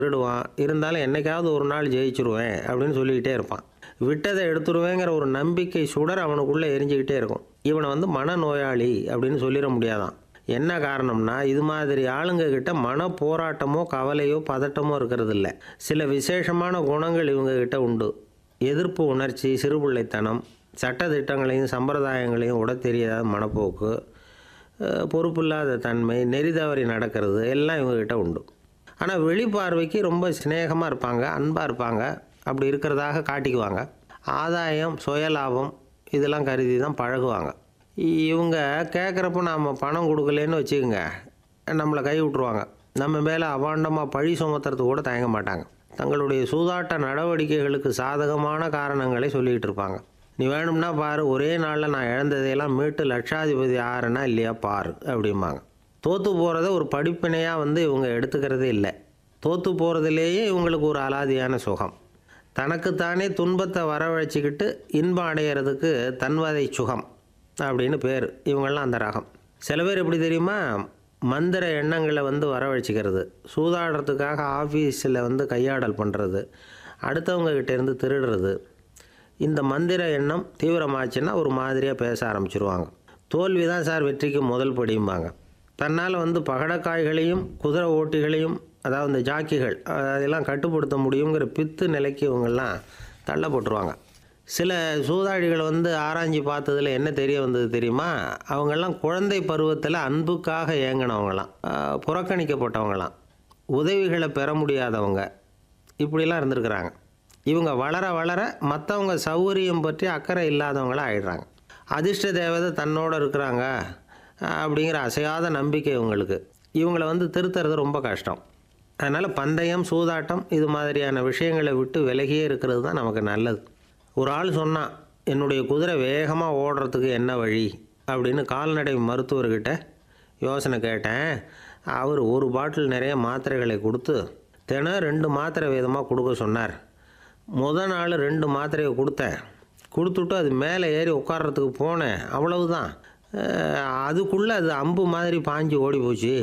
திருடுவான், இருந்தாலும் என்னைக்காவது ஒரு நாள் ஜெயிச்சிருவேன் அப்படின்னு சொல்லிக்கிட்டே இருப்பான். விட்டதை எடுத்துருவேங்கிற ஒரு நம்பிக்கை சுடர் அவனுக்குள்ளே எரிஞ்சுக்கிட்டே இருக்கும். இவனை மனநோயாளி அப்படின்னு சொல்லிட முடியாதான். என்ன காரணம்னா, இது மாதிரி ஆளுங்க கிட்ட மன போராட்டமோ கவலையோ பதட்டமோ இருக்கிறது இல்லை. சில விசேஷமான குணங்கள் இவங்க கிட்ட உண்டு. எதிர்ப்பு உணர்ச்சி, சிறுபிள்ளைத்தனம், சட்டதிட்டங்களையும் சம்பிரதாயங்களையும் உட தெரியாத மனப்போக்கு, பொறுப்பில்லாத தன்மை, நெறி தவறி நடக்கிறது எல்லாம் இவங்ககிட்ட உண்டு. ஆனால் வெளிப்பார்வைக்கு ரொம்ப சிநேகமாக இருப்பாங்க, அன்பாக இருப்பாங்க, அப்படி இருக்கிறதாக காட்டிக்குவாங்க. ஆதாயம், சுயலாபம் இதெல்லாம் கருதி தான் பழகுவாங்க. இவங்க கேட்குறப்ப நாம் பணம் கொடுக்கலன்னு வச்சுக்கோங்க, நம்மளை கை விட்ருவாங்க. நம்ம மேலே அபாண்டமாக பழி சுமத்துறது கூட தயங்க மாட்டாங்க. தங்களுடைய சூதாட்ட நடவடிக்கைகளுக்கு சாதகமான காரணங்களை சொல்லிக்கிட்டு இருப்பாங்க. நீ வேணும்னா பாரு, ஒரே நாளில் நான் இழந்ததையெல்லாம் மீட்டு லட்சாதிபதி ஆறேன்னா இல்லையா பாரு அப்படிம்பாங்க. தோற்று போகிறத ஒரு படிப்பினையாக இவங்க எடுத்துக்கிறதே இல்லை. தோற்று போகிறதுலேயே இவங்களுக்கு ஒரு அலாதியான சுகம். தனக்குத்தானே துன்பத்தை வரவழைச்சிக்கிட்டு இன்பம் அடையிறதுக்கு தன்வதை சுகம் அப்படின்னு பேர். இவங்கெல்லாம் அந்த ரகம். சில பேர் எப்படி தெரியுமா, மந்திர எண்ணங்களை வரவழைச்சிக்கிறது, சூதாடுறதுக்காக ஆஃபீஸில் கையாடல் பண்ணுறது, அடுத்தவங்க கிட்டேருந்து திருடுறது. இந்த மந்திர எண்ணம் தீவிரமாச்சுன்னா ஒரு மாதிரியாக பேச ஆரம்பிச்சிருவாங்க. தோல்வி தான் சார் வெற்றிக்கு முதல் படியும்பாங்க. தன்னால் பகடக்காய்களையும் குதிரை ஓட்டிகளையும், அதாவது இந்த ஜாக்கிகள், அதெல்லாம் கட்டுப்படுத்த முடியுங்கிற பித்து நிலைக்கு இவங்கெல்லாம் தள்ளப்பட்டுருவாங்க. சில சூதாடிகள் ஆராய்ச்சி பார்த்ததில் என்ன தெரிய வந்தது தெரியுமா, அவங்கெல்லாம் குழந்தை பருவத்தில் அன்புக்காக ஏங்கினவங்களாம், புறக்கணிக்கப்பட்டவங்களாம், உதவிகளை பெற முடியாதவங்க, இப்படிலாம் இருந்திருக்கிறாங்க. இவங்க வளர வளர மற்றவங்க சௌகரியம் பற்றி அக்கறை இல்லாதவங்களாக ஆயிடுறாங்க. அதிர்ஷ்ட தேவதை தன்னோடு இருக்கிறாங்க அப்படிங்கிற அசையாத நம்பிக்கை இவங்களுக்கு. இவங்களை திருத்துறது ரொம்ப கஷ்டம். அதனால் பந்தயம், சூதாட்டம் இது மாதிரியான விஷயங்களை விட்டு விலகியே இருக்கிறது தான் நமக்கு நல்லது. ஒரு ஆள் சொன்னான், என்னுடைய குதிரை வேகமாக ஓடுறதுக்கு என்ன வழி அப்படின்னு கால்நடை மருத்துவர்கிட்ட யோசனை கேட்டேன். அவர் ஒரு பாட்டில் நிறைய மாத்திரைகளை கொடுத்து தினம் 2 மாத்திரை விதமாக கொடுக்க சொன்னார். முதல் நாள் 2 மாத்திரையை கொடுத்துட்டு அது மேலே ஏறி உட்கார்றதுக்கு போனேன். அவ்வளவுதான். அதுக்குள்ளே அது அம்பு மாதிரி பாஞ்சு ஓடி போச்சு.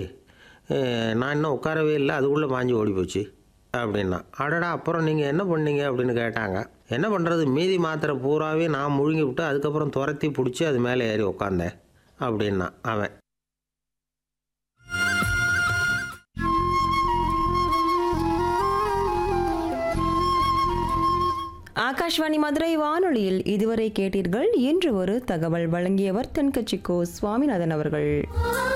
நான் இன்னும் உட்காரவே இல்லை, அதுக்குள்ளே பாஞ்சு ஓடி போச்சு அப்படின்னா. அடடா, அப்புறம் நீங்கள் என்ன பண்ணீங்க அப்படின்னு கேட்டாங்க. என்ன பண்ணுறது, மீதி மாத்திரை பூராவே நான் முழுங்கி விட்டு அதுக்கப்புறம் துரத்தி பிடிச்சி அது மேலே ஏறி உட்காந்தேன் அப்படின்னா அவன். ஆகாஷ்வாணி மதுரை வானொலியில் இதுவரை கேட்டீர்கள். இன்று ஒரு தகவல் வழங்கியவர் தென்கட்சிக்கோ சுவாமிநாதன் அவர்கள்.